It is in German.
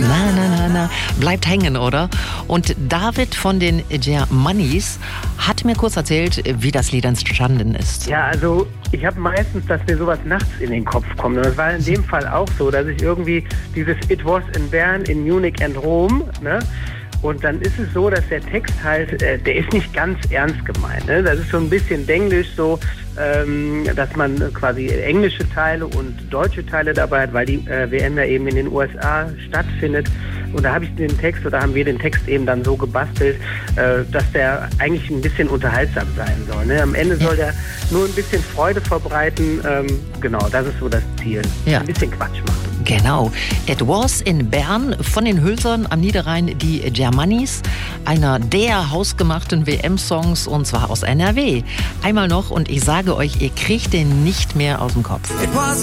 Na, na, na, na, bleibt hängen, oder? Und David von den Germanys hat mir kurz erzählt, wie das Lied entstanden ist. Ja, also ich habe meistens, dass mir sowas nachts in den Kopf kommt. Und das war in dem Fall auch so, dass ich irgendwie dieses It was in Bern, in Munich and Rome, ne? Und dann ist es so, dass der Text halt, der ist nicht ganz ernst gemeint. Ne? Das ist so ein bisschen denglisch so, dass man quasi englische Teile und deutsche Teile dabei hat, weil die WM ja eben in den USA stattfindet. Und da habe ich den Text, oder haben wir den Text eben dann so gebastelt, dass der eigentlich ein bisschen unterhaltsam sein soll. Ne? Am Ende soll der nur ein bisschen Freude verbreiten. Genau, das ist so das Ziel. Ja. Ein bisschen Quatsch machen. Genau. It was in Bern von den Hülsern am Niederrhein, die Germanys, einer der hausgemachten WM-Songs, und zwar aus NRW. Einmal noch, und ich sage euch, ihr kriegt den nicht mehr aus dem Kopf. It was